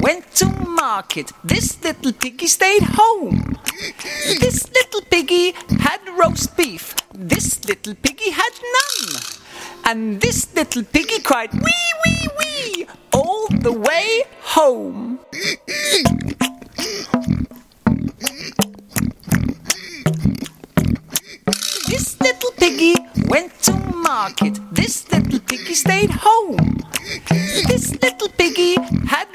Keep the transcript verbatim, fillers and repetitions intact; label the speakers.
Speaker 1: went to market. This little piggy stayed home. This little piggy had roast beef. This little piggy had none. And this little piggy cried wee, wee, wee all the way home. This little piggy went to market. This little piggy stayed home. This little piggy had